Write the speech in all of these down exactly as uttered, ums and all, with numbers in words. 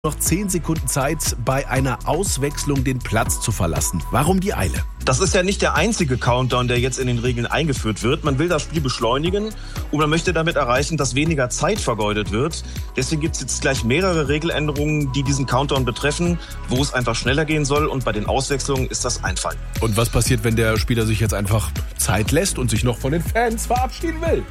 Noch zehn Sekunden Zeit, bei einer Auswechslung den Platz zu verlassen. Warum die Eile? Das ist ja nicht der einzige Countdown, der jetzt in den Regeln eingeführt wird. Man will das Spiel beschleunigen und man möchte damit erreichen, dass weniger Zeit vergeudet wird. Deswegen gibt es jetzt gleich mehrere Regeländerungen, die diesen Countdown betreffen, wo es einfach schneller gehen soll. Und bei den Auswechslungen ist das ein Fall. Und was passiert, wenn der Spieler sich jetzt einfach Zeit lässt und sich noch von den Fans verabschieden will?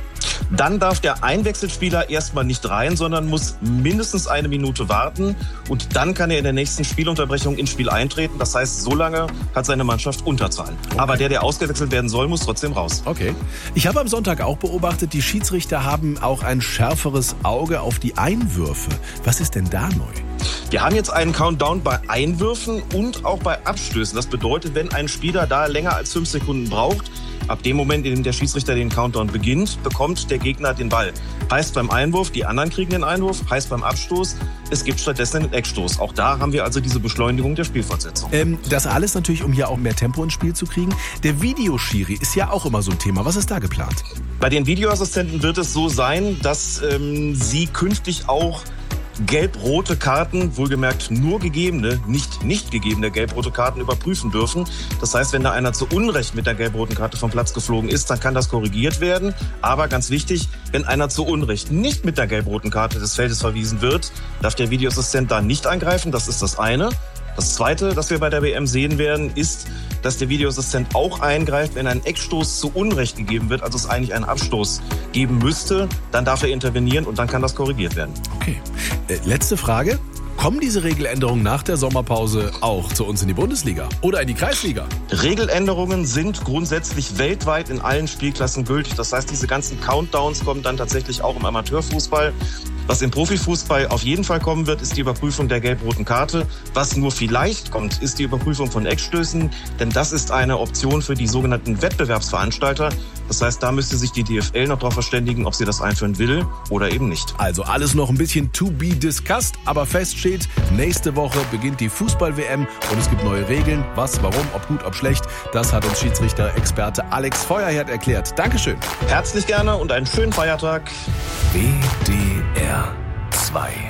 Dann darf der Einwechselspieler erstmal nicht rein, sondern muss mindestens eine Minute warten. Und dann kann er in der nächsten Spielunterbrechung ins Spiel eintreten. Das heißt, so lange hat seine Mannschaft Unterzahl. Okay. Aber der, der ausgewechselt werden soll, muss trotzdem raus. Okay. Ich habe am Sonntag auch beobachtet, die Schiedsrichter haben auch ein schärferes Auge auf die Einwürfe. Was ist denn da neu? Wir haben jetzt einen Countdown bei Einwürfen und auch bei Abstößen. Das bedeutet, wenn ein Spieler da länger als fünf Sekunden braucht, ab dem Moment, in dem der Schiedsrichter den Countdown beginnt, bekommt der Gegner den Ball. Heißt beim Einwurf, die anderen kriegen den Einwurf. Heißt beim Abstoß, es gibt stattdessen den Eckstoß. Auch da haben wir also diese Beschleunigung der Spielfortsetzung. Ähm, das alles natürlich, um hier auch mehr Tempo ins Spiel zu kriegen. Der Videoschiri ist ja auch immer so ein Thema. Was ist da geplant? Bei den Videoassistenten wird es so sein, dass ähm, sie künftig auch gelb-rote Karten, wohlgemerkt nur gegebene, nicht nicht gegebene gelb-rote Karten überprüfen dürfen. Das heißt, wenn da einer zu Unrecht mit der gelb-roten Karte vom Platz geflogen ist, dann kann das korrigiert werden. Aber ganz wichtig, wenn einer zu Unrecht nicht mit der gelb-roten Karte des Feldes verwiesen wird, darf der Videoassistent da nicht eingreifen. Das ist das eine. Das Zweite, das wir bei der W M sehen werden, ist, dass der Videoassistent auch eingreift, wenn ein Eckstoß zu Unrecht gegeben wird, also es eigentlich einen Abstoß geben müsste, dann darf er intervenieren und dann kann das korrigiert werden. Okay. Äh, letzte Frage. Kommen diese Regeländerungen nach der Sommerpause auch zu uns in die Bundesliga oder in die Kreisliga? Regeländerungen sind grundsätzlich weltweit in allen Spielklassen gültig. Das heißt, diese ganzen Countdowns kommen dann tatsächlich auch im Amateurfußball. Was im Profifußball auf jeden Fall kommen wird, ist die Überprüfung der gelb-roten Karte. Was nur vielleicht kommt, ist die Überprüfung von Eckstößen, denn das ist eine Option für die sogenannten Wettbewerbsveranstalter. Das heißt, da müsste sich die D F L noch darauf verständigen, ob sie das einführen will oder eben nicht. Also alles noch ein bisschen to be discussed, aber fest steht, nächste Woche beginnt die Fußball-W M und es gibt neue Regeln. Was, warum, ob gut, ob schlecht, das hat uns Schiedsrichter-Experte Alex Feuerherd erklärt. Dankeschön. Herzlich gerne und einen schönen Feiertag. W D R zwei